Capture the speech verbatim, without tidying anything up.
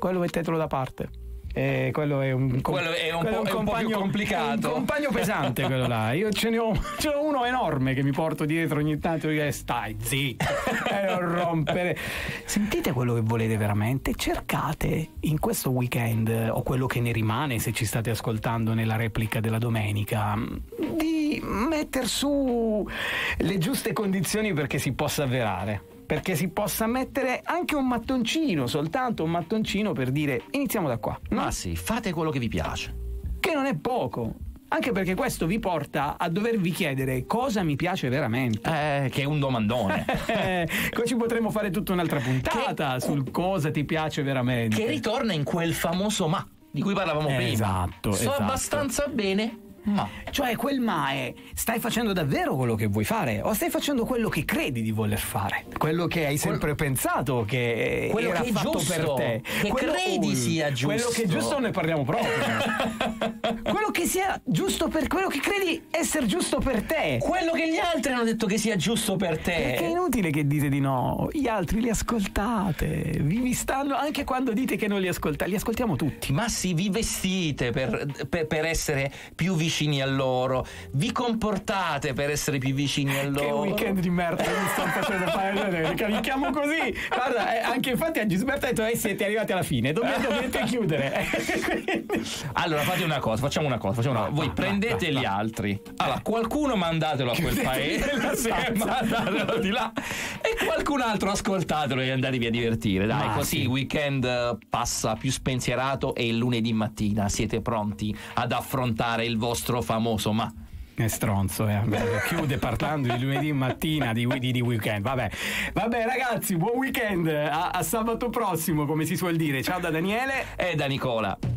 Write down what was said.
quello mettetelo da parte. Eh, quello è un, com- quello è un, quello po', è un, è un po' più complicato. Un compagno pesante quello là. Io ce ne ho, ce ne ho uno enorme che mi porto dietro ogni tanto e dico, stai zitto e non rompere. Sentite quello che volete veramente, cercate in questo weekend o quello che ne rimane, se ci state ascoltando nella replica della domenica, di metter su le giuste condizioni perché si possa avverare. Perché si possa mettere anche un mattoncino, soltanto un mattoncino per dire iniziamo da qua. No? Ma sì, fate quello che vi piace. Che non è poco. Anche perché questo vi porta a dovervi chiedere cosa mi piace veramente. Eh, che è un domandone. eh, ci potremmo fare tutta un'altra puntata che, sul cosa ti piace veramente. Che ritorna in quel famoso ma di cui parlavamo eh, prima. Esatto. So esatto. abbastanza bene. Ma. Cioè quel ma è stai facendo davvero quello che vuoi fare o stai facendo quello che credi di voler fare, quello che hai sempre Quel... pensato che quello era che è fatto giusto, per te, che quello, credi sia giusto, quello che è giusto ne parliamo proprio. Quello che sia giusto per quello che credi essere giusto per te, quello che gli altri hanno detto che sia giusto per te, perché è inutile che dite di no, gli altri li ascoltate, vi, vi stanno anche quando dite che non li ascoltate, li ascoltiamo tutti. Ma sì, vi vestite per, per, per essere più vicini a loro, vi comportate per essere più vicini a loro. Che weekend di merda mi stanno facendo fare, cavicchiamo così. Guarda, eh, anche infatti a Gisberto ha detto eh, siete arrivati alla fine, dovete, dovete chiudere. Allora fate una cosa, facciamo una cosa, facciamo una cosa. Voi va, prendete va, gli va. altri, allora qualcuno mandatelo a quel paese, mandatelo di là, e qualcun altro ascoltatelo e andatevi a divertire, dai. Ma così sì. Il weekend passa più spensierato e il lunedì mattina siete pronti ad affrontare il vostro famoso ma. È stronzo, eh. Chiude parlando di lunedì mattina di, di, di weekend. Vabbè, vabbè ragazzi, buon weekend, a, a sabato prossimo, come si suol dire. Ciao da Daniele e da Nicola.